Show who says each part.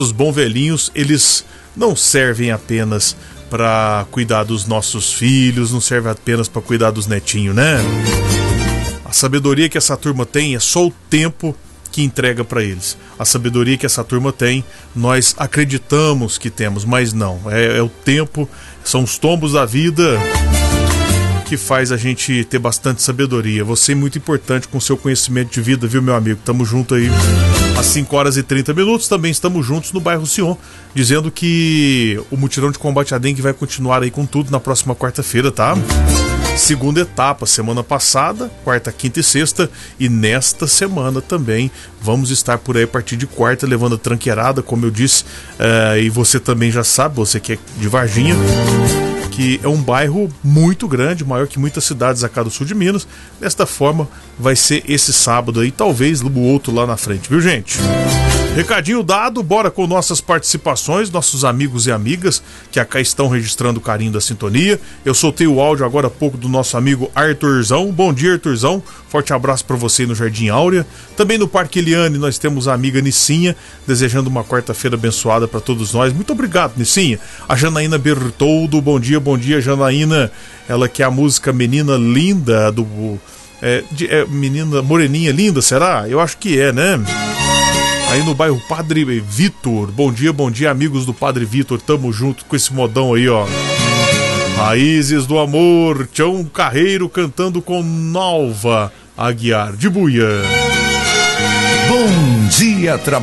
Speaker 1: Os bons velhinhos, eles não servem apenas para cuidar dos nossos filhos, não servem apenas para cuidar dos netinhos, né? A sabedoria que essa turma tem é só o tempo que entrega para eles. A sabedoria que essa turma tem, nós acreditamos que temos, mas não. É o tempo, são os tombos da vida que faz a gente ter bastante sabedoria. Você é muito importante com o seu conhecimento de vida, viu, meu amigo? Tamo junto aí às 5 horas e 30 minutos. Também estamos juntos no bairro Sion, dizendo que o mutirão de combate à dengue vai continuar aí com tudo na próxima quarta-feira, tá? Segunda etapa, semana passada, quarta, quinta e sexta, e nesta semana também vamos estar por aí a partir de quarta, levando a tranqueirada, como eu disse, e você também já sabe, você que é de Varginha, que é um bairro muito grande, maior que muitas cidades aqui do sul de Minas. Desta forma, vai ser esse sábado aí, talvez o outro lá na frente, viu, gente? Recadinho dado, bora com nossas participações, nossos amigos e amigas que acá estão registrando o carinho da sintonia. Eu soltei o áudio agora há pouco do nosso amigo Arthurzão. Bom dia, Arthurzão. Forte abraço para você no Jardim Áurea. Também no Parque Eliane nós temos a amiga Nissinha, desejando uma quarta-feira abençoada para todos nós. Muito obrigado, Nissinha. A Janaína Bertoldo, bom dia, Janaína. Ela que é a música Menina Linda do... Menina Moreninha Linda, será? Eu acho que é, né? Aí no bairro Padre Vitor. Bom dia, amigos do Padre Vitor. Tamo junto com esse modão aí, ó. Raízes do Amor. Tião Carreiro cantando com Nova Aguiar de Buia.
Speaker 2: Bom dia, trabalho.